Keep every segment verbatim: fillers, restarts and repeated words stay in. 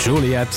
Juliet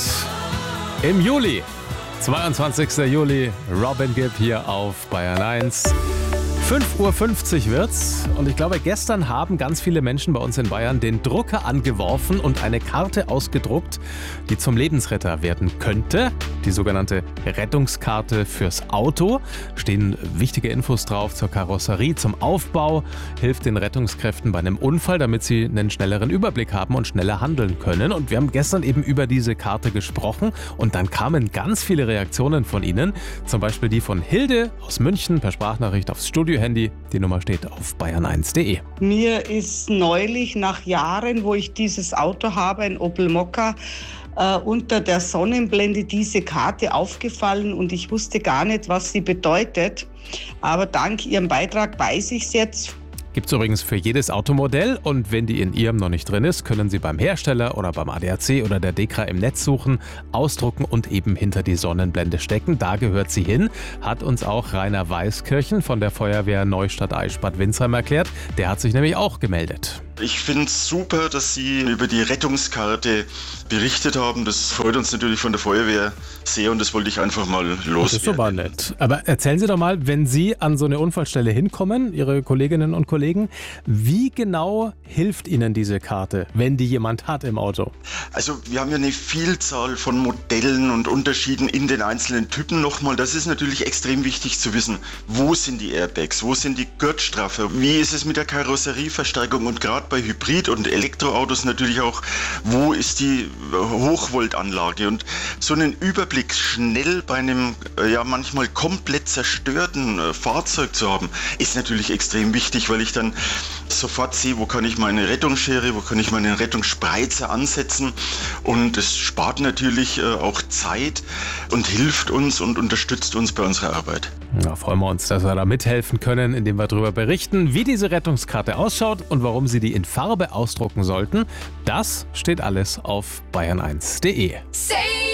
im Juli. zweiundzwanzigster Juli, Robin Gibb hier auf Bayern eins. fünf Uhr fünfzig wird's und ich glaube, gestern haben ganz viele Menschen bei uns in Bayern den Drucker angeworfen und eine Karte ausgedruckt, die zum Lebensretter werden könnte. Die sogenannte Rettungskarte fürs Auto. Stehen wichtige Infos drauf zur Karosserie, zum Aufbau, hilft den Rettungskräften bei einem Unfall, damit sie einen schnelleren Überblick haben und schneller handeln können. Und wir haben gestern eben über diese Karte gesprochen und dann kamen ganz viele Reaktionen von Ihnen. Zum Beispiel die von Hilde aus München per Sprachnachricht aufs Studio-Handy. Die Nummer steht auf bayern eins punkt de. Mir ist neulich nach Jahren, wo ich dieses Auto habe, ein Opel Mokka, äh, unter der Sonnenblende diese Karte aufgefallen und ich wusste gar nicht, was sie bedeutet. Aber dank Ihrem Beitrag weiß ich es jetzt. Gibt es übrigens für jedes Automodell und wenn die in Ihrem noch nicht drin ist, können Sie beim Hersteller oder beim A D A C oder der DEKRA im Netz suchen, ausdrucken und eben hinter die Sonnenblende stecken. Da gehört sie hin, hat uns auch Rainer Weißkirchen von der Feuerwehr Neustadt-Eichsbad Windsheim erklärt. Der hat sich nämlich auch gemeldet. Ich finde es super, dass Sie über die Rettungskarte berichtet haben. Das freut uns natürlich von der Feuerwehr sehr und das wollte ich einfach mal loswerden. Das ist super nett. Aber erzählen Sie doch mal, wenn Sie an so eine Unfallstelle hinkommen, Ihre Kolleginnen und Kollegen, wie genau hilft Ihnen diese Karte, wenn die jemand hat im Auto? Also wir haben ja eine Vielzahl von Modellen und Unterschieden in den einzelnen Typen nochmal. Das ist natürlich extrem wichtig zu wissen. Wo sind die Airbags? Wo sind die Gurtstraffer? Wie ist es mit der Karosserieverstärkung und gerade bei Hybrid- und Elektroautos natürlich auch, wo ist die Hochvoltanlage? Und so einen Überblick schnell bei einem ja manchmal komplett zerstörten äh, Fahrzeug zu haben, ist natürlich extrem wichtig, weil ich dann sofort sehe, wo kann ich meine Rettungsschere, wo kann ich meinen Rettungsspreizer ansetzen und es spart natürlich äh, auch Zeit und hilft uns und unterstützt uns bei unserer Arbeit. Da freuen wir uns, dass wir da mithelfen können, indem wir darüber berichten, wie diese Rettungskarte ausschaut und warum Sie die in Farbe ausdrucken sollten. Das steht alles auf bayern eins punkt de.